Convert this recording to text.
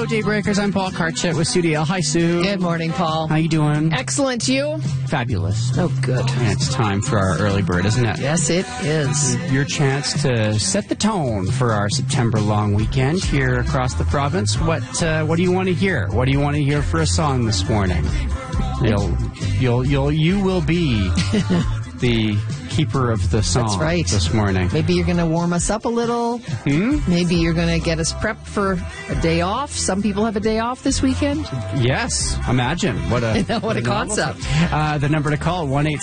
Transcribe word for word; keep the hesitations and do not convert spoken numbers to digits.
Hello, Daybreakers. I'm Paul Karchett with Sue D L. Hi, Sue. Good morning, Paul. How you doing? Excellent. You? Fabulous. Oh, good. And it's time for our early bird, isn't it? Yes, it is. Your chance to set the tone for our September long weekend here across the province. What uh, What do you want to hear? What do you want to hear for a song this morning? You'll, you'll, you'll, you will be the keeper of the song. That's right. This morning. Maybe you're going to warm us up a little. Hmm? Maybe you're going to get us prepped for a day off. Some people have a day off this weekend. Yes. Imagine. What a, what a novelty. concept. Uh, the number to call, one eight